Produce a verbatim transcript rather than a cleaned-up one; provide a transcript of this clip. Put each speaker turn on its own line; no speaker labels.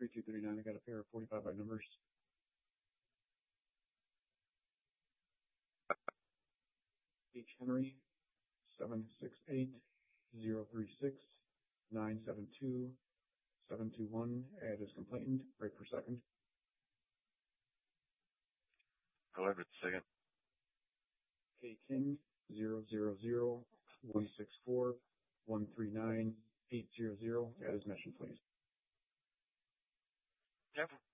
three two three nine, I got a pair of forty-five by numbers. H. Henry, seven six eight, zero three six, nine seven two, seven two one, add as complainant, break per second.
However, it's second.
K. King, zero zero zero, one six four, one three nine, eight zero zero, add as mentioned, please.
Yep.